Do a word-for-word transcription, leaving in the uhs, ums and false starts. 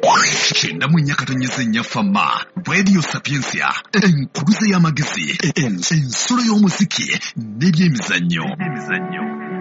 Kyenda mu nnya katonnyeza ennya Fama, Radio Sapiensia, enkuluze y'amagezi, ensolo y'omuziki n'ebyemizannyo.